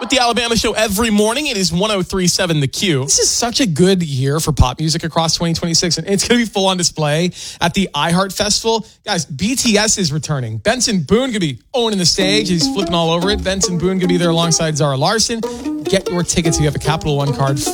With the Alabama Show every morning, it is 103.7 The Q. This is such a good year for pop music across 2026, and it's going to be full on display at the iHeart Festival. Guys, BTS is returning. Benson Boone going to be owning the stage. He's flipping all over it. Benson Boone going to be there alongside Zara Larson. Get your tickets if you have a Capital One card.